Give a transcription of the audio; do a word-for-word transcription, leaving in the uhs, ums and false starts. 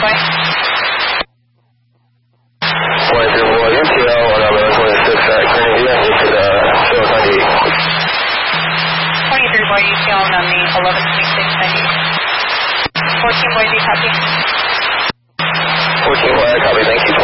boy. twenty-three boy, U T L on eleven twenty-six at Grenadier, you could uh, show us ninety-eight. twenty-three boy, U T L on the eleven twenty-six ninety-eight. fourteen boy, do you copy? fourteen boy, I copy, thank you.